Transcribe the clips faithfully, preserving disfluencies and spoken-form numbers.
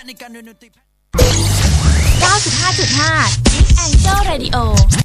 เก้าสิบห้าจุดห้า Angel Radio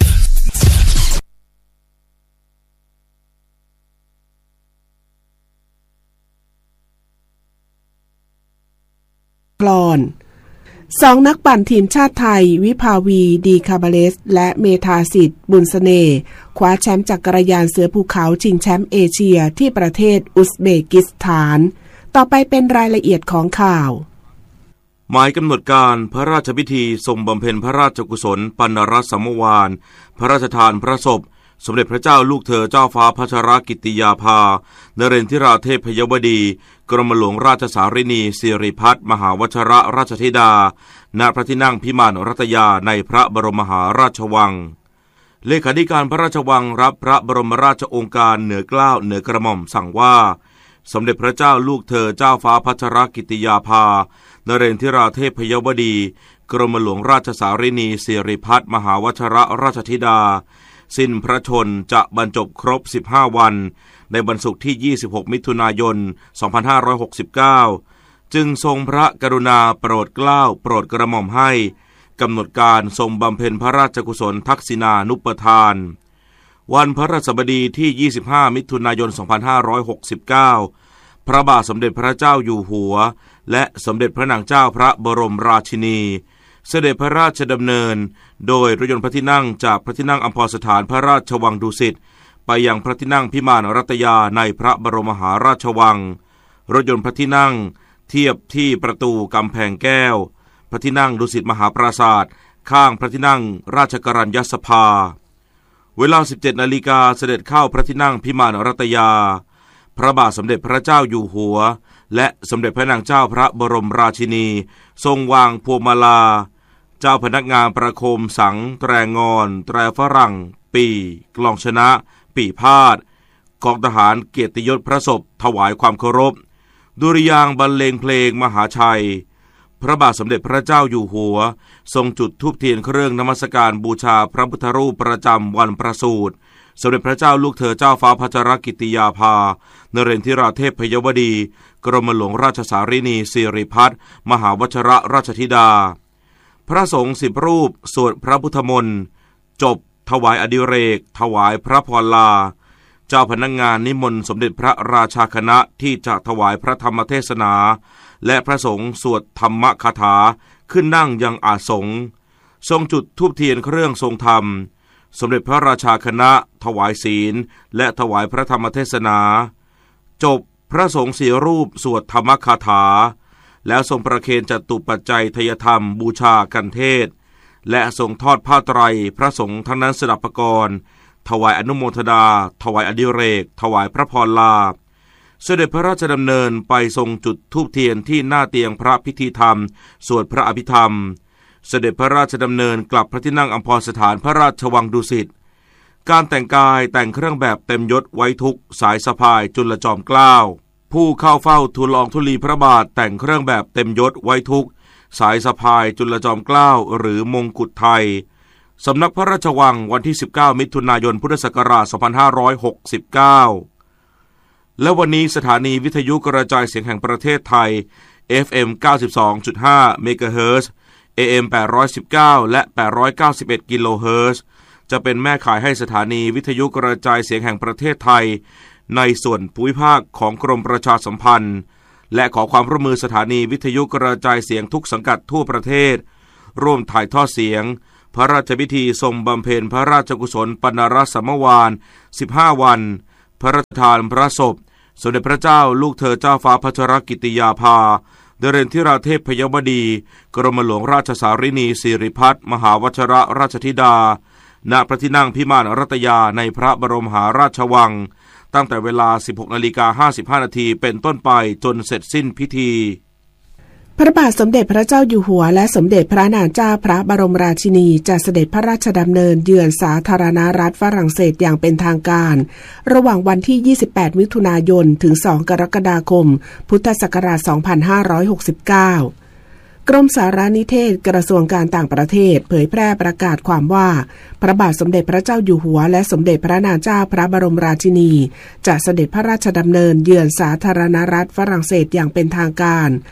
กลอนสองนักปั่นทีมชาติไทยวิภาวีดีคาบาเลสและเมธาสิทธิ์บุญเสน่ห์คว้าแชมป์จักรยานเสือภูเขาชิงแชมป์เอเชียที่ประเทศอุซเบกิสถานต่อไปเป็นรายละเอียดของข่าวหมายกำหนดการพระราชพิธีทรงบำเพ็ญพระราชกุศลปัณรสัมมวานพระราชทานพระศพสมเด็จพระเจ้าลูกเธอเจ้าฟ้าพัชรกิติยาภานเรนทิราเทพยวดีกรมหลวงราชสารินีสิริพัฒน์มหาวชรราชธิดาณพระที่นั่งพิมานรัตยาในพระบรมมหาราชวังเลขาธิการพระราชวังรับพระบรมราชโองการเหนือเกล้าเหนือกระหม่อมสั่งว่าสมเด็จพระเจ้าลูกเธอเจ้าฟ้าพัชรกิติยาภานเรนทิราเทพยวดีกรมหลวงราชสารินีสิริพัฒน์มหาวชรราชธิดาสิ้นพระชนจะบรรจบครบสิบห้าวันในวันศุกร์ที่ยี่สิบหกมิถุนายนสองพันห้าร้อยหกสิบเก้าจึงทรงพระกรุณาโปรดเกล้าโปรดกระหม่อมให้กำหนดการทรงบำเพ็ญพระราชกุศลทักษิณานุปทานวันพฤหัสบดีที่ยี่สิบห้ามิถุนายนสองพันห้าร้อยหกสิบเก้าพระบาทสมเด็จพระเจ้าอยู่หัวและสมเด็จพระนางเจ้าพระบรมราชินีเสด็จพระราชดำเนินโดยรถยนต์พระที่นั่งจากพระที่นั่งอัมพรสถานพระราชวังดุสิตไปยังพระที่นั่งพิมานรัตยาในพระบรมมหาราชวังรถยนต์พระที่นั่งเทียบที่ประตูกำแพงแก้วพระที่นั่งดุสิตมหาปราสาทข้างพระที่นั่งราชกรัญญสภาเวลา สิบเจ็ดนาฬิกาเสด็จเข้าพระที่นั่งพิมานรัตยาพระบาทสมเด็จพระเจ้าอยู่หัวและสมเด็จพระนางเจ้าพระบรมราชินีทรงวางพวงมาลาเจ้าพนักงานประโคมสังแตรงอนแตรฝรั่งปีกลองชนะปีพาดกองทหารเกียรติยศพระศพถวายความเคารพดุริยางค์บรรเลงเพลงมหาชัยพระบาทสมเด็จพระเจ้าอยู่หัวทรงจุดธูปเทียนเครื่องนมัสการบูชาพระพุทธรูปประจำวันประสูติสมเด็จพระเจ้าลูกเธอเจ้าฟ้าพัชรกิติยาภานเรนทิราเทพยวดีกรมหลวงราชสารินีสิริพัฒน์มหาวชรราชธิดาพระสงฆ์สิบรูปสวดพระพุทธมนต์จบถวายอดิเรกถวายพระพรลาเจ้าพนักงานนิมนต์สมเด็จพระราชาคณะที่จะถวายพระธรรมเทศนาและพระสงฆ์สวดธรรมคาถาขึ้นนั่งยังอาสงฆ์ทรงจุดธูปเทียนเครื่องทรงธรรมสมเด็จพระราชาคณะถวายศีลและถวายพระธรรมเทศนาจบพระสงฆ์สี่รูปสวดธรรมคาถาแล้วทรงประเคนจตุปัจจัยทยธรรมบูชากันเทศและทรงทอดผ้าไตรพระสงฆ์ทั้งนั้นสดับปกรณ์ถวายอนุโมทนาถวายอดิเรกถวายพระพรลาเสด็จพระราชดำเนินไปทรงจุดธูปเทียนที่หน้าเตียงพระพิธีธรรมสวดพระอภิธรรมเสด็จพระราชดำเนินกลับพระที่นั่งอัมพรสถานพระราชวังดุสิตการแต่งกายแต่งเครื่องแบบเต็มยศไว้ทุกสายสะพายจุลจอมเกล้าผู้เข้าเฝ้าทูลละอองธุลีพระบาทแต่งเครื่องแบบเต็มยศไว้ทุกสายสะพายจุลจอมเกล้าหรือมงกุฎไทยสำนักพระราชวังวันที่สิบเก้ามิถุนายนพุทธศักราชสองพันห้าร้อยหกสิบเก้าและวันนี้สถานีวิทยุกระจายเสียงแห่งประเทศไทย เอฟ เอ็ม เก้าสิบสองจุดห้า เมกะเฮิรตซ์ เอ เอ็ม แปดร้อยสิบเก้า และแปดร้อยเก้าสิบเอ็ดกิโลเฮิรตซ์จะเป็นแม่ข่ายให้สถานีวิทยุกระจายเสียงแห่งประเทศไทยในส่วนภูมิภาคของกรมประชาสัมพันธ์และขอความร่วมมือสถานีวิทยุกระจายเสียงทุกสังกัดทั่วประเทศร่วมถ่ายทอดเสียงพระราชพิธีทรงบำเพ็ญพระราชกุศลปัณรสัมมวานสิบห้าวันพระราชทานพระศพสมเด็จพระเจ้าลูกเธอเจ้าฟ้าพัชรกิติยาภานเรนทิราเทพยวดีกรมหลวงราชสารินีสิริพัฒน์มหาวชรราชธิดาณพระที่นั่งพิมานรัตยาในพระบรมมหาราชวังตั้งแต่เวลา สิบหกนาฬิกาห้าสิบห้านาทีเป็นต้นไปจนเสร็จสิ้นพิธีพระบาทสมเด็จพระเจ้าอยู่หัวและสมเด็จพระนางเจ้าพระบรมราชินีจะเสด็จพระราชดำเนินเยือนสาธารณรัฐฝรั่งเศสอย่างเป็นทางการระหว่างวันที่ยี่สิบแปดมิถุนายนถึงสองกรกฎาคมพุทธศักราชสองพันห้าร้อยหกสิบเก้ากรมสารนิเทศกระทรวงการต่างประเทศเผยแพร่ประกาศความว่าพระบาทสมเด็จพระเจ้าอยู่หัวและสมเด็จพระนางเจ้าพระบรมราชินีจะเสด็จพระราชดำเนินเยือนสาธารณรัฐฝรั่งเศสอย่างเป็นทางการ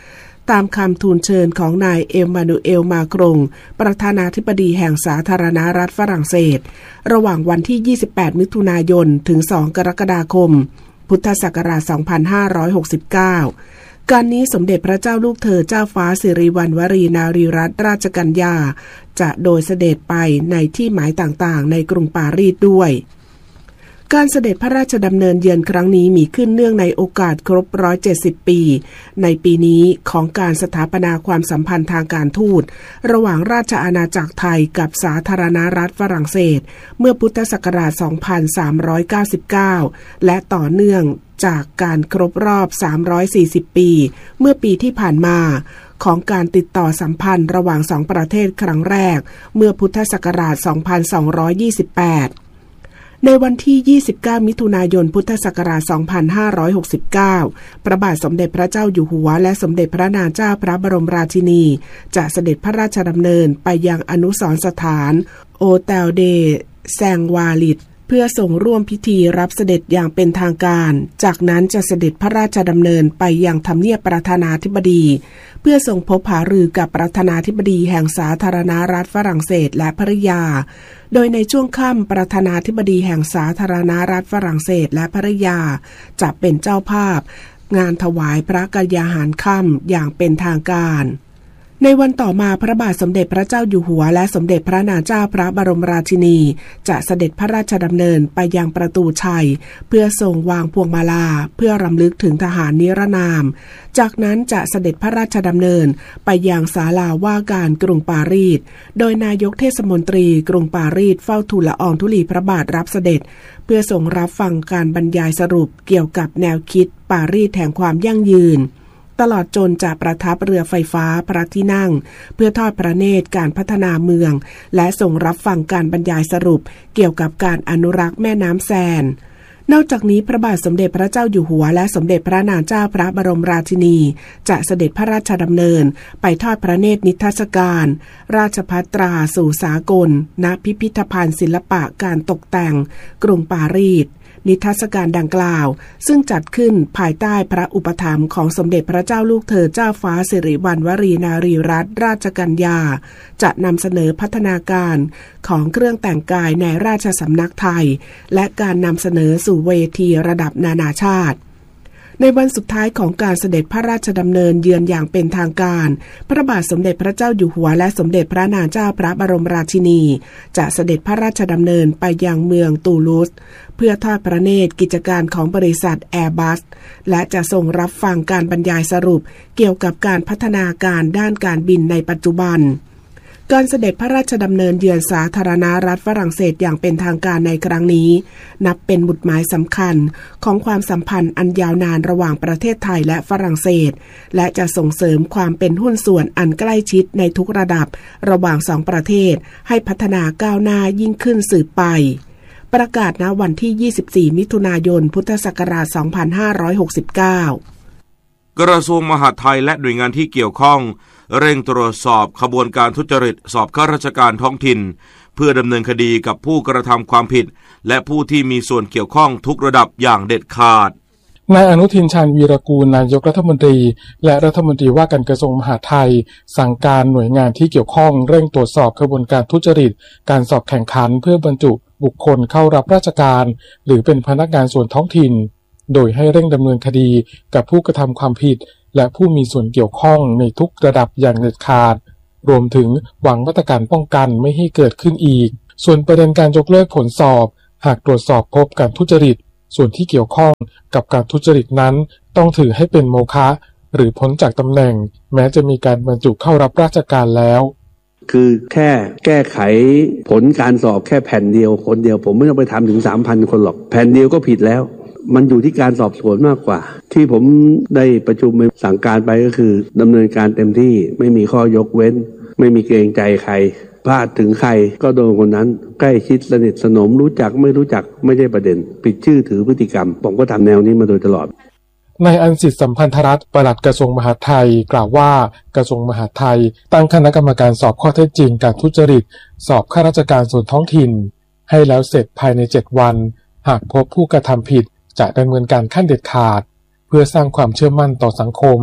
ตามคำทูลเชิญของนายเอ็มมานูเอลมาครงประธานาธิบดีแห่งสาธารณรัฐฝรั่งเศสระหว่างวันที่ยี่สิบแปดมิถุนายนถึงสองกรกฎาคมพุทธศักราชสองพันห้าร้อยหกสิบเก้าการนี้สมเด็จพระเจ้าลูกเธอเจ้าฟ้าสิริวัณวรีนารีรัตนราชกัญญาจะโดยเสด็จไปในที่หมายต่างๆในกรุงปารีสด้วยการเสด็จพระราชดำเนินเยือนครั้งนี้มีขึ้นเนื่องในโอกาสครบหนึ่งร้อยเจ็ดสิบปีในปีนี้ของการสถาปนาความสัมพันธ์ทางการทูตระหว่างราชอาณาจักรไทยกับสาธารณรัฐฝรั่งเศสเมื่อพุทธศักราชสองพันสามร้อยเก้าสิบเก้าและต่อเนื่องจากการครบรอบสามร้อยสี่สิบปีเมื่อปีที่ผ่านมาของการติดต่อสัมพันธ์ระหว่างสองประเทศครั้งแรกเมื่อพุทธศักราชสองพันสองร้อยยี่สิบแปดในวันที่ยี่สิบเก้ามิถุนายนพุทธศักราชสองพันห้าร้อยหกสิบเก้าพระบาทสมเด็จพระเจ้าอยู่หัวและสมเด็จพระนางเจ้าพระบรมราชินีจะเสด็จพระราชดำเนินไปยังอนุสรณ์สถานโอเตลเดแซงวาลิดเพื่อส่งร่วมพิธีรับเสด็จอย่างเป็นทางการจากนั้นจะเสด็จพระราชดำเนินไปยังทำเนียบประธานาธิบดีเพื่อส่งพบหารือกับประธานาธิบดีแห่งสาธารณรัฐฝรั่งเศสและภริยาโดยในช่วงค่ำประธานาธิบดีแห่งสาธารณรัฐฝรั่งเศสและภริยาจะเป็นเจ้าภาพงานถวายพระกยาหารค่ำอย่างเป็นทางการในวันต่อมาพระบาทสมเด็จพระเจ้าอยู่หัวและสมเด็จพระนางเจ้าพระบรมราชินีจะเสด็จพระราชดำเนินไปยังประตูชัยเพื่อทรงวางพวงมาลาเพื่อรำลึกถึงทหารนิรนามจากนั้นจะเสด็จพระราชดำเนินไปยังศาลาว่าการกรุงปารีสโดยนายกเทศมนตรีกรุงปารีสเฝ้าทูลละอองธุลีพระบาทรับเสด็จเพื่อทรงรับฟังการบรรยายสรุปเกี่ยวกับแนวคิดปารีสแห่งความยั่งยืนตลอดจนจะประทับเรือไฟฟ้าพระที่นั่งเพื่อทอดพระเนตรการพัฒนาเมืองและทรงรับฟังการบรรยายสรุปเกี่ยวกับการอนุรักษ์แม่น้ำแซนนอกจากนี้พระบาทสมเด็จพระเจ้าอยู่หัวและสมเด็จพระนางเจ้าพระบรมราชินีจะเสด็จพระราชดำเนินไปทอดพระเนตรนิทรรศการราชภัตราสู่สากลณพิพิธภัณฑ์ศิลปะการตกแต่งกรุงปารีสนิทรรศการดังกล่าวซึ่งจัดขึ้นภายใต้พระอุปถัมภ์ของสมเด็จพระเจ้าลูกเธอเจ้าฟ้าสิริวัณวรีนารีรัตนราชกัญญาจะนำเสนอพัฒนาการของเครื่องแต่งกายในราชสำนักไทยและการนำเสนอสู่เวทีระดับนานาชาติในวันสุดท้ายของการเสด็จพระราชดำเนินเยือนอย่างเป็นทางการพระบาทสมเด็จพระเจ้าอยู่หัวและสมเด็จพระนางเจ้าพระบรมราชินีจะเสด็จพระราชดำเนินไปยังเมืองตูลูสเพื่อทอดพระเนตรกิจการของบริษัทแอร์บัสและจะทรงรับฟังการบรรยายสรุปเกี่ยวกับการพัฒนาการด้านการบินในปัจจุบันการเสด็จพระราชดำเนินเยือนสาธารณรัฐฝรั่งเศสอย่างเป็นทางการในครั้งนี้นับเป็นหมุดหมายสำคัญของความสัมพันธ์อันยาวนานระหว่างประเทศไทยและฝรั่งเศสและจะส่งเสริมความเป็นหุ้นส่วนอันใกล้ชิดในทุกระดับระหว่างสองประเทศให้พัฒนาก้าวหน้ายิ่งขึ้นสืบไปประกาศณวันที่ยี่สิบสี่มิถุนายนพุทธศักราชสองพันห้าร้อยหกสิบเก้ากระทรวงมหาดไทยและหน่วยงานที่เกี่ยวข้องเร่งตรวจสอบขบวนการทุจริตสอบข้าราชการท้องถิ่นเพื่อดำเนินคดีกับผู้กระทำความผิดและผู้ที่มีส่วนเกี่ยวข้องทุกระดับอย่างเด็ดขาดนายอนุทินชาญวีรกูลนายกรัฐมนตรีและรัฐมนตรีว่าการกระทรวงมหาดไทยสั่งการหน่วยงานที่เกี่ยวข้องเร่งตรวจสอบขบวนการทุจริตการสอบแข่งขันเพื่อบรรจุบุคคลเข้ารับราชการหรือเป็นพนักงานส่วนท้องถิ่นโดยให้เร่งดำเนินคดีกับผู้กระทำความผิดและผู้มีส่วนเกี่ยวข้องในทุกระดับอย่างเด็ดขาดรวมถึงวางมาตรการป้องกันไม่ให้เกิดขึ้นอีกส่วนประเด็นการยกเลิกผลสอบหากตรวจสอบพบการทุจริตส่วนที่เกี่ยวข้องกับการทุจริตนั้นต้องถือให้เป็นโมฆะหรือพ้นจากตำแหน่งแม้จะมีการบรรจุเข้ารับราชการแล้วคือแค่แก้ไขผลการสอบแค่แผ่นเดียวคนเดียวผมไม่ต้องไปทำถึง สามพัน คนหรอกแผ่นเดียวก็ผิดแล้วมันอยู่ที่การสอบสวนมากกว่าที่ผมได้ประชุมสั่งการไปก็คือดำเนินการเต็มที่ไม่มีข้อยกเว้นไม่มีเกรงใจใครพลาดถึงใครก็โดนคนนั้นใกล้ชิดสนิทสนมรู้จักไม่รู้จักไม่ใช่ประเด็นปิดชื่อถือพฤติกรรมผมก็ทำแนวนี้มาโดยตลอดนายอันสิทธิ์สัมพันธรัตน์ปลัดกระทรวงมหาดไทยกล่าวว่ากระทรวงมหาดไทยตั้งคณะกรรมการสอบข้อเท็จจริงการทุจริตสอบข้าราชการส่วนท้องถิ่นให้แล้วเสร็จภายในเจ็ดวันหากพบผู้กระทำผิดจะดำเนินการขั้นเด็ดขาดเพื่อสร้างความเชื่อมั่นต่อสังคม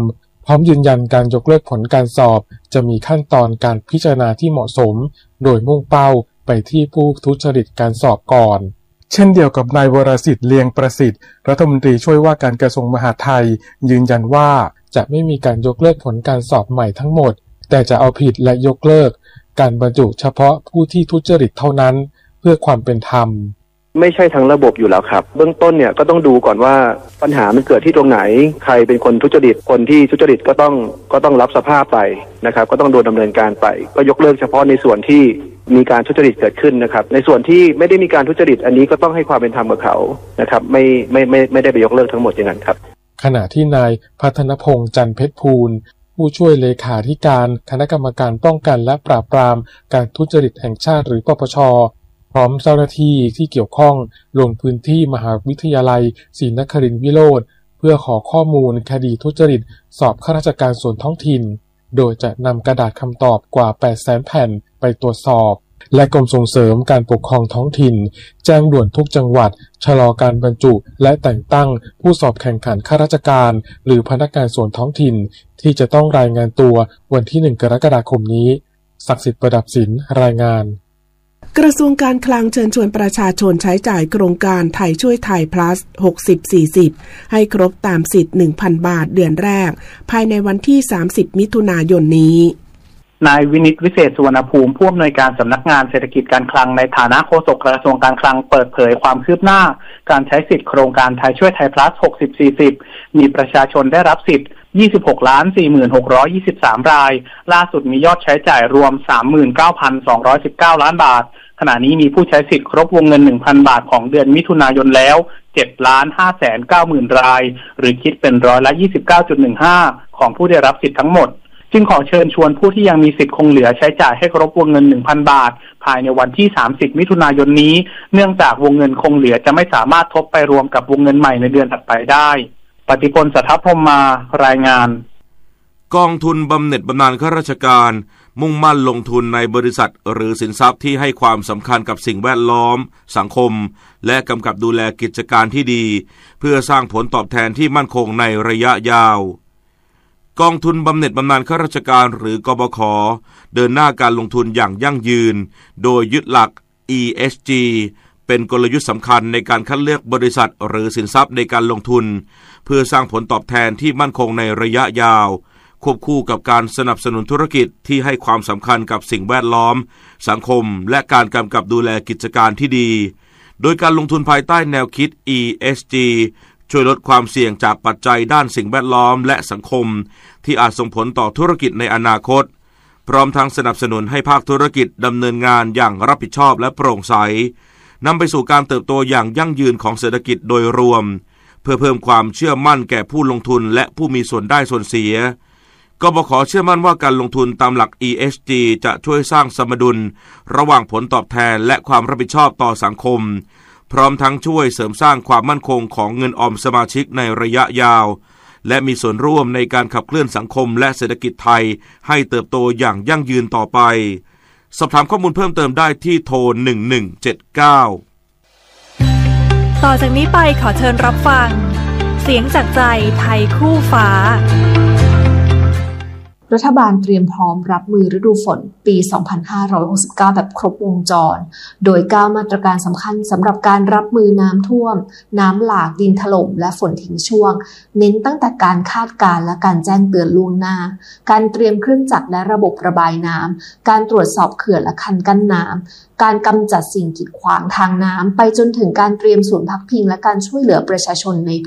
พร้อมยืนยันการยกเลิกผลการสอบจะมีขั้นตอนการพิจารณาที่เหมาะสมโดยมุ่งเป้าไปที่ผู้ทุจริตการสอบก่อนเช่นเดียวกับนายวรสิทธิ์เลียงประสิทธิ์รัฐมนตรีช่วยว่าการกระทรวงมหาดไทยยืนยันว่าจะไม่มีการยกเลิกผลการสอบใหม่ทั้งหมดแต่จะเอาผิดและยกเลิกการบรรจุเฉพาะผู้ที่ทุจริตเท่านั้นเพื่อความเป็นธรรมไม่ใช่ทั้งระบบอยู่แล้วครับเบื้องต้นเนี่ยก็ต้องดูก่อนว่าปัญหามันเกิดที่ตรงไหนใครเป็นคนทุจริตคนที่ทุจริตก็ต้องก็ต้องรับสภาพไปนะครับก็ต้องโดนดำเนินการไปก็ยกเลิกเฉพาะในส่วนที่มีการทุจริตเกิดขึ้นนะครับในส่วนที่ไม่ได้มีการทุจริตอันนี้ก็ต้องให้ความเป็นธรรมกับเขานะครับไม่ไม่ไม่ไม่ได้ไปยกเลิกทั้งหมดอย่างนั้นครับขณะที่นายพัฒนพงษ์จันทร์เพชรภูลผู้ช่วยเลขาธิการคณะกรรมการป้องกันและปราบปรามการทุจริตแห่งชาติหรือปปช.พร้อมเจ้าหน้าที่ที่เกี่ยวข้องลงพื้นที่มหาวิทยาลัยศรีนครินทร์วิโรจน์เพื่อขอข้อมูลคดีทุจริตสอบข้าราชการส่วนท้องถิ่นโดยจะนำกระดาษคำตอบกว่า แปดแสน แผ่นไปตรวจสอบและกรมส่งเสริมการปกครองท้องถิ่นแจ้งด่วนทุกจังหวัดชะลอการบรรจุและแต่งตั้งผู้สอบแข่งขันข้าราชการหรือพนักงานส่วนท้องถิ่นที่จะต้องรายงานตัววันที่หนึ่งกรกฎาคมนี้ศักดิ์สิทธิ์ประดับศิลป์รายงานกระทรวงการคลังเชิญชวนประชาชนใช้จ่ายโครงการไทยช่วยไทย plus หกสิบ สี่สิบ ให้ครบตามสิทธิ์ หนึ่งพัน บาทเดือนแรกภายในวันที่ สามสิบ มิถุนายนนี้นายวินิตวิเศษสุวรรณภูมิผู้อำนวยการสำนักงานเศรษฐกิจการคลังในฐานะโฆษกกระทรวงการคลังเปิดเผยความคืบหน้าการใช้สิทธิ์โครงการไทยช่วยไทย plus หกสิบ สี่สิบ มีประชาชนได้รับสิทธิ์ยี่สิบหกล้านสี่หมื่นหกร้อยยี่สิบสาม รายล่าสุดมียอดใช้จ่ายรวม สามหมื่นเก้าพันสองร้อยสิบเก้า ล้านบาทขณะนี้มีผู้ใช้สิทธิ์ครบวงเงิน หนึ่งพัน บาทของเดือนมิถุนายนแล้ว เจ็ดล้านห้าแสนเก้าหมื่น รายหรือคิดเป็นร้อยละ ยี่สิบเก้าจุดหนึ่งห้า ของผู้ได้รับสิทธิ์ทั้งหมดจึงขอเชิญชวนผู้ที่ยังมีสิทธิ์คงเหลือใช้จ่ายให้ครบวงเงิน หนึ่งพัน บาทภายในวันที่ สามสิบ มิถุนายนนี้เนื่องจากวงเงินคงเหลือจะไม่สามารถทบไปรวมกับวงเงินใหม่ในเดือนถัดไปได้ปฏิพล สัทธพรหมมารายงานกองทุนบำเหน็จบำนาญข้าราชการมุ่งมั่นลงทุนในบริษัทหรือสินทรัพย์ที่ให้ความสำคัญกับสิ่งแวดล้อมสังคมและกำกับดูแลกิจการที่ดีเพื่อสร้างผลตอบแทนที่มั่นคงในระยะยาวกองทุนบำเหน็จบำนาญข้าราชการหรือกบข.เดินหน้าการลงทุนอย่างยั่งยืนโดยยึดหลัก อี เอส จี เป็นกลยุทธ์สำคัญในการคัดเลือกบริษัทหรือสินทรัพย์ในการลงทุนเพื่อสร้างผลตอบแทนที่มั่นคงในระยะยาวควบคู่กับการสนับสนุนธุรกิจที่ให้ความสำคัญกับสิ่งแวดล้อมสังคมและการกำกับดูแลกิจการที่ดีโดยการลงทุนภายใต้แนวคิด อี เอส จี ช่วยลดความเสี่ยงจากปัจจัยด้านสิ่งแวดล้อมและสังคมที่อาจส่งผลต่อธุรกิจในอนาคตพร้อมทั้งสนับสนุนให้ภาคธุรกิจดำเนินงานอย่างรับผิดชอบและโปร่งใสนำไปสู่การเติบโตอย่างยั่งยืนของเศรษฐกิจโดยรวมเพื่อเพิ่มความเชื่อมั่นแก่ผู้ลงทุนและผู้มีส่วนได้ส่วนเสียกบข.เชื่อมั่นว่าการลงทุนตามหลัก อี เอส จี จะช่วยสร้างสมดุลระหว่างผลตอบแทนและความรับผิดชอบต่อสังคมพร้อมทั้งช่วยเสริมสร้างความมั่นคงของเงินออมสมาชิกในระยะยาวและมีส่วนร่วมในการขับเคลื่อนสังคมและเศรษฐกิจไทยให้เติบโตอย่างยั่งยืนต่อไปสอบถามข้อมูลเพิ่มเติมได้ที่โทรหนึ่งหนึ่งเจ็ดเก้าต่อจากนี้ไปขอเชิญรับฟังเสียงจากใจไทยคู่ฟ้ารัฐบาลเตรียมพร้อมรับมือฤดูฝนปี สองพันห้าร้อยหกสิบเก้า แบบครบวงจรโดยเก้ามาตรการสำคัญสำหรับการรับมือน้ำท่วมน้ำหลากดินถล่มและฝนทิ้งช่วงเน้นตั้งแต่การคาดการณ์และการแจ้งเตือนล่วงหน้าการเตรียมเครื่องจักรและระบบระบายน้ำการตรวจสอบเขื่อนและคันกั้นน้ำการกำจัดสิ่งกีดขวางทางน้ำไปจนถึงการเตรียมศูนย์พักพิงและการช่วยเหลือประชาชนใน